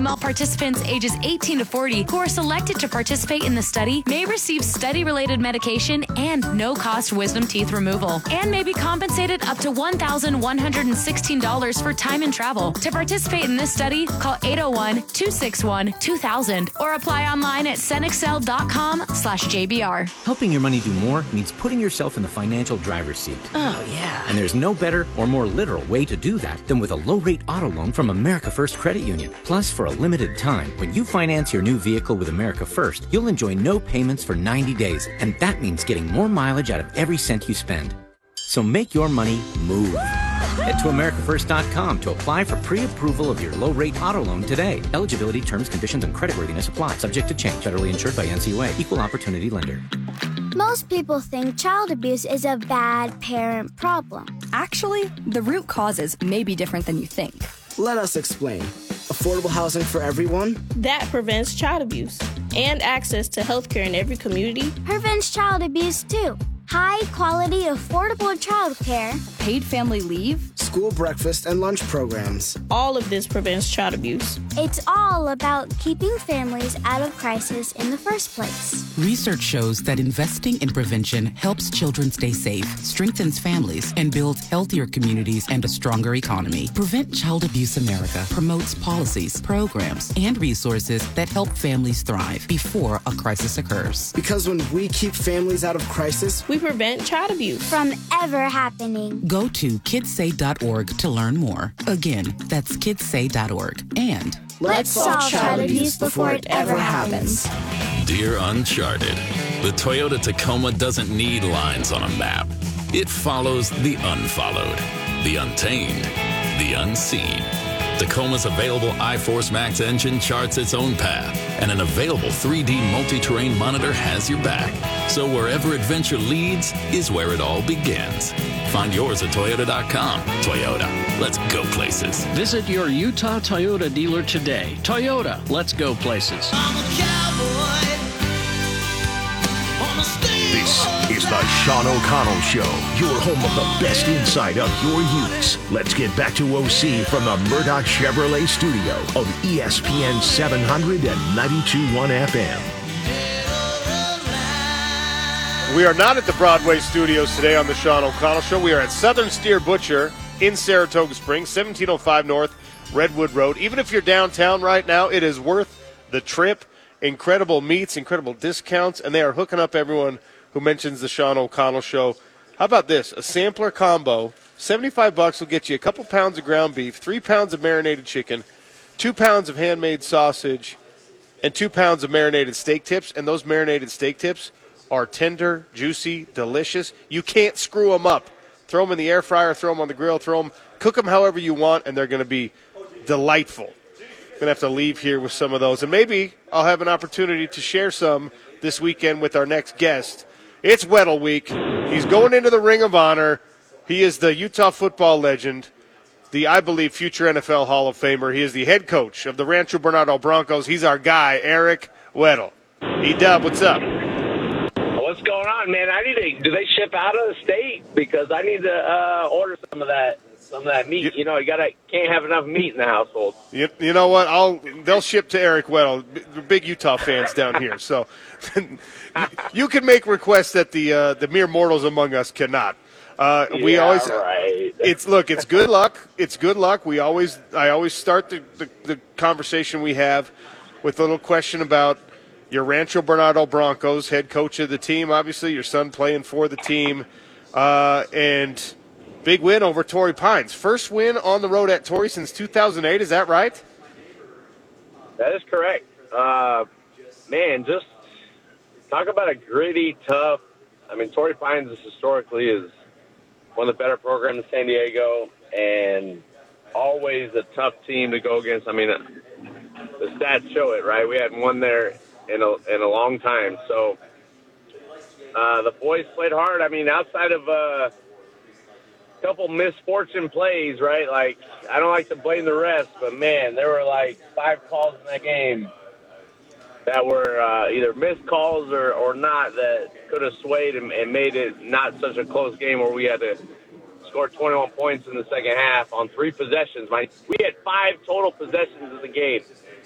Meanwhile, participants ages 18 to 40 who are selected to participate in the study may receive study-related medication and no-cost wisdom teeth removal, and may be compensated up to $1,116 for time and travel. To participate in this study, call 801-261-2000 or apply online at cenexcel.com/JBR. Helping your money do more means putting yourself in the financial driver's seat. Oh, yeah. And there's no better or more literal way to do that than with a low-rate auto loan from America First Credit Union. Plus, for a limited time, when you finance your new vehicle with America First, you'll enjoy no payments for 90 days. And that means getting more mileage out of every cent you spend. So make your money move. Head to AmericaFirst.com to apply for pre-approval of your low-rate auto loan today. Eligibility, terms, conditions, and creditworthiness apply. Subject to change. Federally insured by NCUA. Equal Opportunity Lender. Most people think child abuse is a bad parent problem. Actually, the root causes may be different than you think. Let us explain. Affordable housing for everyone? That prevents child abuse. And access to healthcare in every community prevents child abuse too. High quality, affordable childcare, paid family leave, school breakfast and lunch programs. All of this prevents child abuse. It's all about keeping families out of crisis in the first place. Research shows that investing in prevention helps children stay safe, strengthens families, and builds healthier communities and a stronger economy. Prevent Child Abuse America promotes policies, programs, and resources that help families thrive before a crisis occurs. Because when we keep families out of crisis, we prevent child abuse from ever happening. Go to kidssay.org to learn more. Again, that's kidssay.org. And let's solve child abuse before it ever happens. Dear Uncharted, the Toyota Tacoma doesn't need lines on a map. It follows the unfollowed, the untamed, the unseen. Tacoma's available iForce Max engine charts its own path, and an available 3D multi-terrain monitor has your back. So wherever adventure leads is where it all begins. Find yours at Toyota.com. Toyota, let's go places. Visit your Utah Toyota dealer today. Toyota, let's go places. I'm a cowboy on a This is the Sean O'Connell Show, your home of the best insight of your youths. Let's get back to OC from the Murdoch Chevrolet studio of ESPN 700 and 92.1 FM. We are not at the Broadway studios today on the Sean O'Connell Show. We are at Southern Steer Butcher in Saratoga Springs, 1705 North Redwood Road. Even if you're downtown right now, it is worth the trip. Incredible meats, incredible discounts, and they are hooking up everyone who mentions the Sean O'Connell Show. How about this? A sampler combo, $75 will get you a couple pounds of ground beef, 3 pounds of marinated chicken, 2 pounds of handmade sausage, and 2 pounds of marinated steak tips. And those marinated steak tips are tender, juicy, delicious. You can't screw them up. Throw them in the air fryer, throw them on the grill, cook them however you want, and they're going to be delightful. Going to have to leave here with some of those. And maybe I'll have an opportunity to share some this weekend with our next guest. It's Weddle Week. He's going into the Ring of Honor. He is the Utah football legend, the, I believe, future NFL Hall of Famer. He is the head coach of the Rancho Bernardo Broncos. He's our guy, Eric Weddle. E-Dub, what's up? What's going on, man? Do they ship out of the state? Because I need to order some of that meat. Can't have enough meat in the household. You know what? They'll ship to Eric Weddle. We're big Utah fans down here, so you can make requests that the mere mortals among us cannot. It's good luck. It's good luck. I always start the conversation we have with a little question about your Rancho Bernardo Broncos, head coach of the team. Obviously, your son playing for the team, and big win over Torrey Pines. First win on the road at Torrey since 2008. Is that right? That is correct. Man, just talk about a gritty, tough. I mean, Torrey Pines historically is one of the better programs in San Diego, and always a tough team to go against. I mean, the stats show it, right? We hadn't won there in a long time. So the boys played hard. I mean, outside of a couple misfortune plays, right? Like, I don't like to blame the rest, but, man, there were like 5 calls in that game that were either missed calls or not that could have swayed and made it not such a close game where we had to score 21 points in the second half on 3 possessions. We had 5 total possessions in the game.